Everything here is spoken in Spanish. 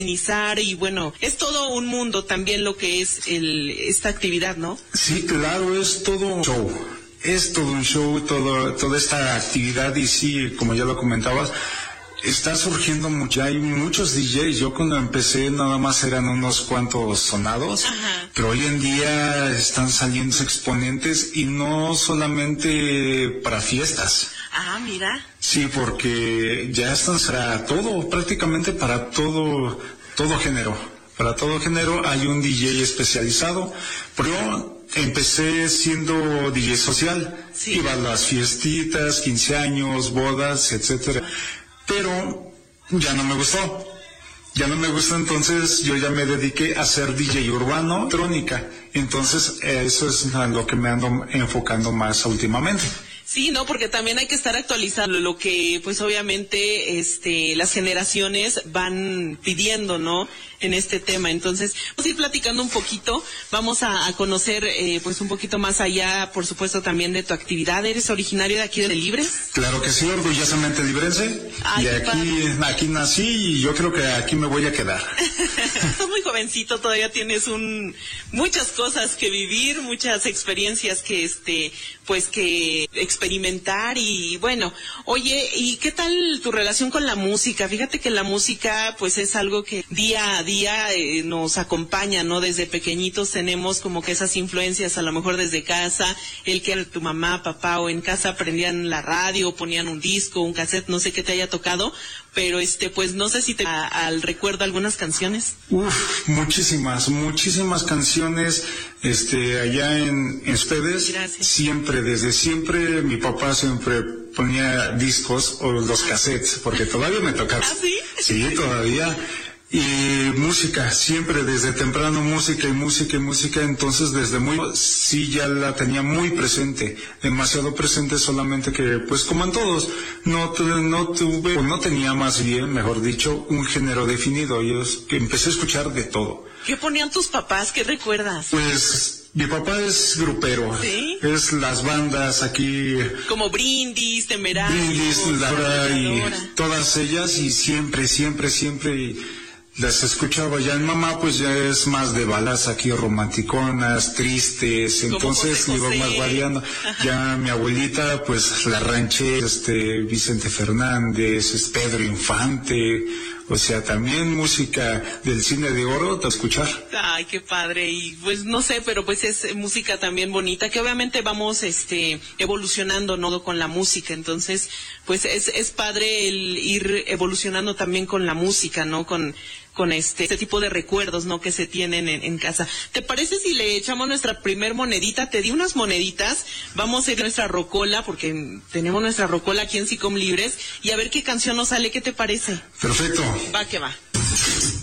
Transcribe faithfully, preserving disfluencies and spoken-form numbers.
y bueno, es todo un mundo también lo que es el, esta actividad, ¿no? Sí, claro, es todo un show, es todo un show, todo, toda esta actividad y sí, como ya lo comentabas, está surgiendo mucho, hay muchos D Js, yo cuando empecé nada más eran unos cuantos sonados, Ajá. Pero hoy en día están saliendo exponentes y no solamente para fiestas. Ah, mira. Sí, porque ya están para todo, prácticamente para todo, todo género. Para todo género hay un D J especializado, pero empecé siendo D J social. Sí. Iba a las fiestitas, quince años, bodas, etcétera. Pero ya no me gustó. Ya no me gustó, entonces yo ya me dediqué a ser D J urbano, electrónica. Entonces eso es a lo que me ando enfocando más últimamente. Sí, no, porque también hay que estar actualizando lo que, pues obviamente, este, las generaciones van pidiendo, ¿no? En este tema. Entonces, vamos a ir platicando un poquito, vamos a, a conocer, eh, pues un poquito más allá, por supuesto, también de tu actividad. ¿Eres originario de aquí de Libres? Claro que sí, orgullosamente librense. Ay, y aquí, aquí nací y yo creo que aquí me voy a quedar. Estás muy jovencito, todavía tienes un, muchas cosas que vivir, muchas experiencias que, este, pues que experimentar y bueno, oye, ¿y qué tal tu relación con la música? Fíjate que la música, pues es algo que día a día día eh, nos acompaña, ¿no? Desde pequeñitos tenemos como que esas influencias, a lo mejor desde casa, el que tu mamá, papá o en casa prendían la radio, ponían un disco, un cassette, no sé qué te haya tocado, pero este, pues no sé si te a, al recuerdo algunas canciones. Uf, muchísimas, muchísimas canciones, este, allá en, en ustedes. Gracias. Siempre, desde siempre, mi papá siempre ponía discos o los cassettes, porque todavía me tocaba. ¿Ah, sí? Sí, todavía. Y música, siempre desde temprano música y música y música, entonces desde muy, sí ya la tenía muy presente, demasiado presente, solamente que pues como en todos, no, no tuve, o no tenía más bien, mejor dicho, un género definido, yo que empecé a escuchar de todo. ¿Qué ponían tus papás? ¿Qué recuerdas? Pues mi papá es grupero, ¿sí? Es las bandas aquí. Como Brindis, Temerario, Brindis, Laura y todas ellas y siempre, siempre, siempre y las escuchaba. Ya en mamá pues ya es más de balas aquí romanticonas, tristes, entonces José José. Iba más variando. Ajá. Ya mi abuelita pues la ranchera, este Vicente Fernández, es Pedro Infante, o sea, también música del cine de oro de escuchar. Ay, qué padre, y pues no sé, pero pues es música también bonita, que obviamente vamos este evolucionando, ¿no? Con la música, entonces pues es, es padre el ir evolucionando también con la música, ¿no? Con con este, este tipo de recuerdos, ¿no? Que se tienen en, en casa. ¿Te parece si le echamos nuestra primer monedita? Te di unas moneditas, vamos a ir a nuestra rocola, porque tenemos nuestra rocola aquí en SICOM Libres, y a ver qué canción nos sale, ¿qué te parece? Perfecto. Va que va.